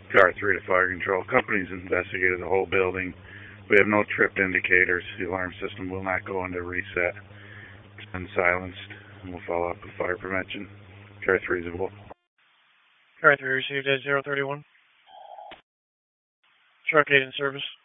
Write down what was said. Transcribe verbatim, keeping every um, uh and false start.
P R three to fire control. Company's investigated the whole building. We have no trip indicators. The alarm system will not go into reset. It's been silenced, and we'll follow up with fire prevention. P R three is a wolf. P R three received at zero thirty-one. Truck eight in service.